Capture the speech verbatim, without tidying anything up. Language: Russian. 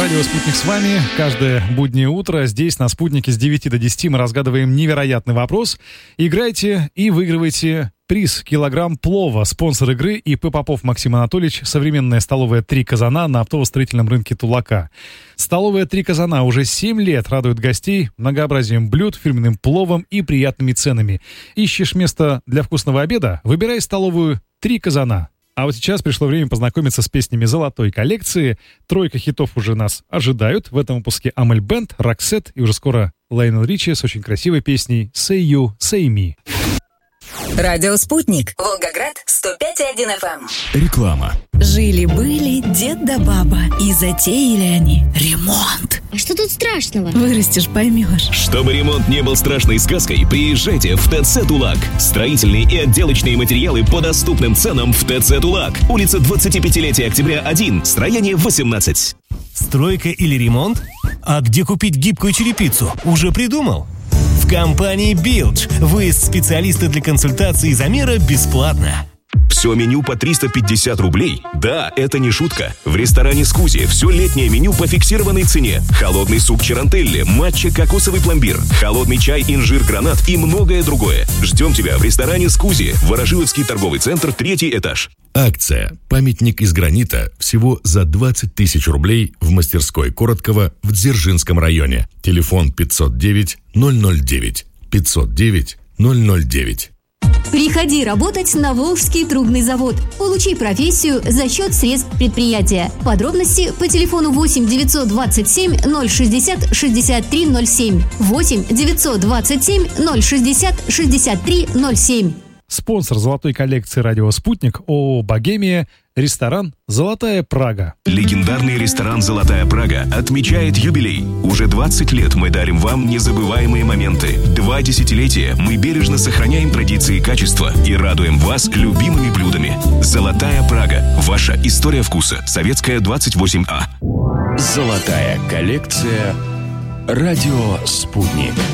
Радио «Спутник» с вами. Каждое буднее утро здесь, на «Спутнике», с девяти до десяти мы разгадываем невероятный вопрос. Играйте и выигрывайте приз килограмм плова. Спонсор игры ИП Попов Максим Анатольевич. Современная столовая «Три казана» на оптово-строительном рынке Тулака. Столовая «Три казана» уже семь лет радует гостей многообразием блюд, фирменным пловом и приятными ценами. Ищешь место для вкусного обеда? Выбирай столовую «Три казана». А вот сейчас пришло время познакомиться с песнями золотой коллекции. Тройка хитов уже нас ожидают. В этом выпуске Амель Бенд, Роксет и уже скоро Лайонел Ричи с очень красивой песней «Say You, Say Me». Радио «Спутник». Волгоград, сто пять и один эф эм. Реклама. Жили-были дед да баба, и затеяли они ремонт. А что тут страшного? Вырастешь, поймешь. Чтобы ремонт не был страшной сказкой, приезжайте в ТЦ «Тулак». Строительные и отделочные материалы по доступным ценам в ТЦ «Тулак». Улица двадцатипятилетия октября один, строение восемнадцать. Стройка или ремонт? А где купить гибкую черепицу? Уже придумал? В компании Билдж. Выезд специалиста для консультации и замера бесплатно. Все меню по триста пятьдесят рублей? Да, это не шутка. В ресторане «Скузи» все летнее меню по фиксированной цене. Холодный суп чарантелли, матча кокосовый пломбир, холодный чай инжир-гранат и многое другое. Ждем тебя в ресторане «Скузи», Ворожиловский торговый центр, третий этаж. Акция «Памятник из гранита» всего за двадцать тысяч рублей в мастерской Короткова в Дзержинском районе. Телефон пятьсот девять ноль ноль девять пятьсот девять ноль ноль девять. Приходи работать на Волжский трубный завод. Получи профессию за счет средств предприятия. Подробности по телефону восемь девятьсот двадцать семь ноль шестьдесят шестьдесят три ноль семь. восемь девятьсот двадцать семь ноль шестьдесят шестьдесят три ноль семь. Спонсор золотой коллекции «Радио Спутник» ООО «Богемия», ресторан «Золотая Прага». Легендарный ресторан «Золотая Прага» отмечает юбилей. Уже двадцать лет мы дарим вам незабываемые моменты. Два десятилетия мы бережно сохраняем традиции качества и радуем вас любимыми блюдами. «Золотая Прага» – ваша история вкуса. Советская, двадцать восемь А. Золотая коллекция «Радио Спутник».